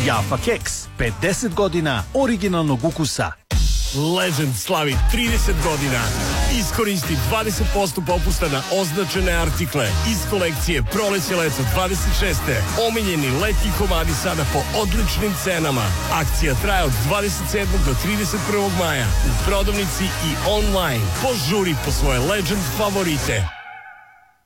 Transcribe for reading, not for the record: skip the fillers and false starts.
Jaffa keks, 50 godina originalnog ukusa. Legend slavi 30 godina. Iskoristi 20% popusta na označene artikle iz kolekcije Proleće leto 26. Omiljeni letnji komadi sada po odličnim cenama. Akcija traje od 27. do 31. maja u prodavnici i online. Požuri po svoje Legend favorite.